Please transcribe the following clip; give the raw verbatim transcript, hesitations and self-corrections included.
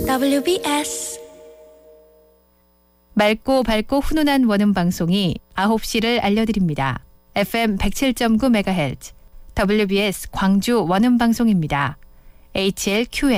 더블유비에스 맑고 밝고 훈훈한 원음 방송이 아홉 시를 알려드립니다. 에프엠 백칠 점 구 메가헤르츠 더블유비에스 광주 원음 방송입니다. 에이치엘큐엠